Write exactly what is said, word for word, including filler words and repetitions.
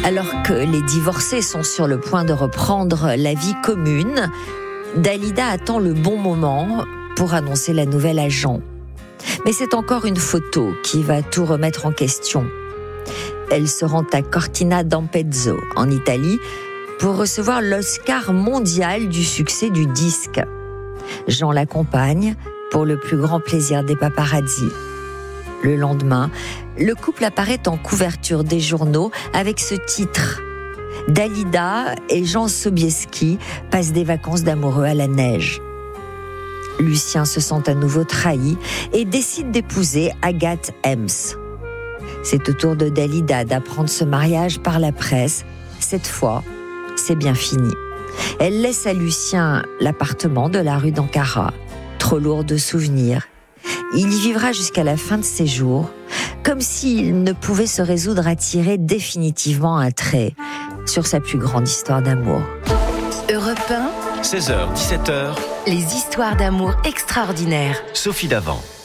Alors que les divorcés sont sur le point de reprendre la vie commune, Dalida attend le bon moment pour annoncer la nouvelle à Jean. Mais c'est encore une photo qui va tout remettre en question. Elle se rend à Cortina d'Ampezzo, en Italie, pour recevoir l'Oscar mondial du succès du disque. Jean l'accompagne pour le plus grand plaisir des paparazzis. Le lendemain, le couple apparaît en couverture des journaux avec ce titre. Dalida et Jean Sobieski passent des vacances d'amoureux à la neige. Lucien se sent à nouveau trahi et décide d'épouser Agathe Hems. C'est au tour de Dalida d'apprendre ce mariage par la presse. Cette fois, c'est bien fini. Elle laisse à Lucien l'appartement de la rue d'Ankara, trop lourd de souvenirs. Il y vivra jusqu'à la fin de ses jours, comme s'il ne pouvait se résoudre à tirer définitivement un trait sur sa plus grande histoire d'amour. Europe un, seize heures dix-sept heures, les histoires d'amour extraordinaires. Sophie Davant.